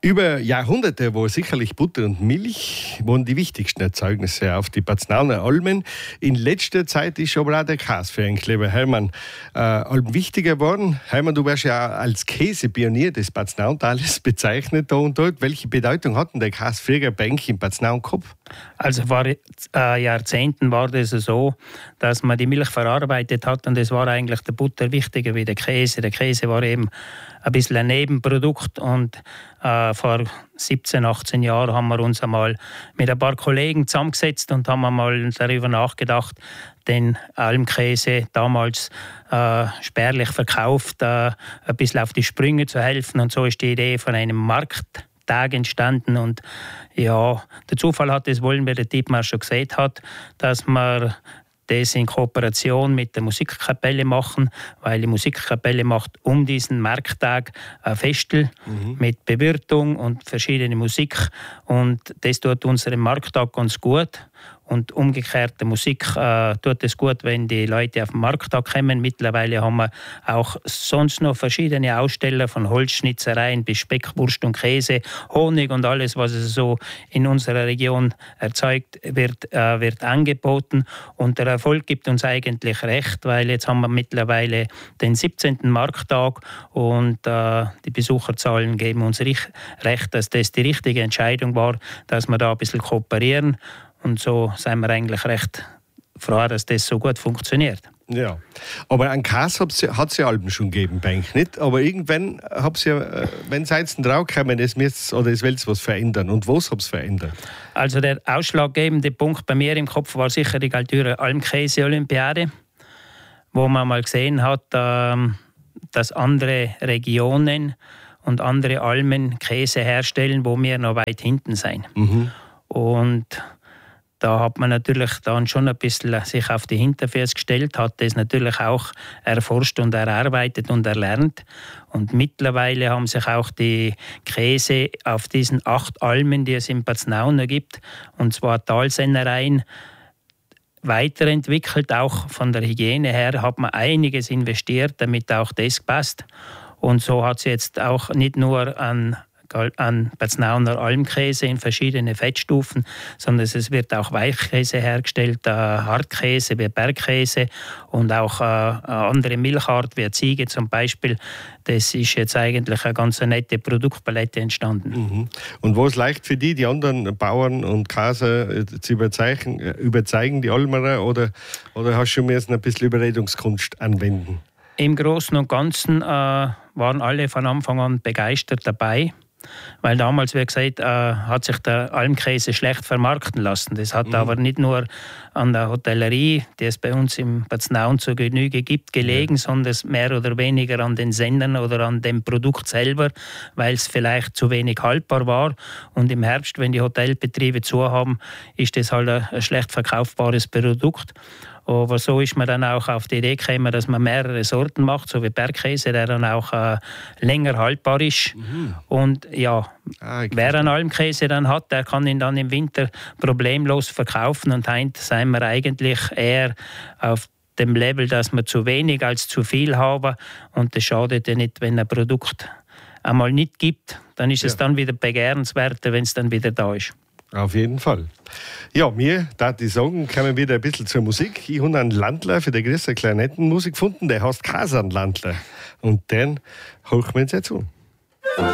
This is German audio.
Über Jahrhunderte war sicherlich Butter und Milch waren die wichtigsten Erzeugnisse auf die Paznaner Almen. In letzter Zeit ist aber auch der Käse für einen lieber Hermann Alben wichtiger geworden. Hermann, du wirst ja als Käsepionier des Paznautales bezeichnet da und dort. Welche Bedeutung hat denn der Käse früher bei euch im Paznau gehabt? Also vor Jahrzehnten war das so, dass man die Milch verarbeitet hat und es war eigentlich der Butter wichtiger wie der Käse. Der Käse war eben ein bisschen ein Nebenprodukt und vor 17, 18 Jahren haben wir uns einmal mit ein paar Kollegen zusammengesetzt und haben einmal darüber nachgedacht, den Almkäse damals spärlich verkauft, ein bisschen auf die Sprünge zu helfen. Und so ist die Idee von einem Markttag entstanden. Und ja, der Zufall hat es wollen, wie der Dietmar schon gesagt hat, dass wir das in Kooperation mit der Musikkapelle machen, weil die Musikkapelle macht um diesen Markttag ein Festel mit Bewirtung und verschiedene Musik. Und das tut unserem Markttag ganz gut. Und umgekehrt, der Musik tut es gut, wenn die Leute auf den Markttag kommen. Mittlerweile haben wir auch sonst noch verschiedene Aussteller, von Holzschnitzereien bis Speck, Wurst und Käse, Honig und alles, was es so in unserer Region erzeugt wird angeboten. Und der Erfolg gibt uns eigentlich recht, weil jetzt haben wir mittlerweile den 17. Markttag und die Besucherzahlen geben uns recht, dass das die richtige Entscheidung war, dass wir da ein bisschen kooperieren. Und so sind wir eigentlich recht froh, dass das so gut funktioniert. Ja, aber einen Käse hat es ja Alben schon gegeben, bei euch nicht. Aber irgendwann habt ihr, wenn seid ihr draufgekommen, es will was verändern. Und was habt ihr verändert? Also der ausschlaggebende Punkt bei mir im Kopf war sicher die Galtürer Almkäse-Olympiade, wo man mal gesehen hat, dass andere Regionen und andere Almen Käse herstellen, wo wir noch weit hinten sind. Und da hat man natürlich dann schon ein bisschen sich auf die Hinterfüße gestellt, hat das natürlich auch erforscht und erarbeitet und erlernt. Und mittlerweile haben sich auch die Käse auf diesen 8 Almen, die es in Paznau noch gibt, und zwar Talsennereien, weiterentwickelt. Auch von der Hygiene her hat man einiges investiert, damit auch das passt. Und so hat es jetzt auch nicht nur an Paznauer Almkäse in verschiedene Fettstufen, sondern es wird auch Weichkäse hergestellt, Hartkäse wie Bergkäse und auch andere Milchart wie Ziege zum Beispiel. Das ist jetzt eigentlich eine ganz nette Produktpalette entstanden. Und was leicht für die anderen Bauern und Käse zu überzeugen die Almerer, oder hast du ein bisschen Überredungskunst anwenden? Im Großen und Ganzen waren alle von Anfang an begeistert dabei. Weil damals, wie gesagt, hat sich der Almkäse schlecht vermarkten lassen. Das hat aber nicht nur an der Hotellerie, die es bei uns im Paznaun zur Genüge gibt, gelegen, sondern mehr oder weniger an den Sendern oder an dem Produkt selber, weil es vielleicht zu wenig haltbar war. Und im Herbst, wenn die Hotelbetriebe zu haben, ist das halt ein schlecht verkaufbares Produkt. Aber so ist man dann auch auf die Idee gekommen, dass man mehrere Sorten macht, so wie Bergkäse, der dann auch länger haltbar ist. Und ja, wer einen Almkäse dann hat, der kann ihn dann im Winter problemlos verkaufen. Und heute sind wir eigentlich eher auf dem Level, dass wir zu wenig als zu viel haben. Und das schadet ja nicht, wenn ein Produkt einmal nicht gibt. Dann ist es dann wieder begehrenswerter, wenn es dann wieder da ist. Auf jeden Fall. Ja, mir, da die sagen, kommen wieder ein bisschen zur Musik. Ich habe einen Landler für die größere Klarinettenmusik gefunden, der heißt Kasan Landler. Und den holen wir uns jetzt an.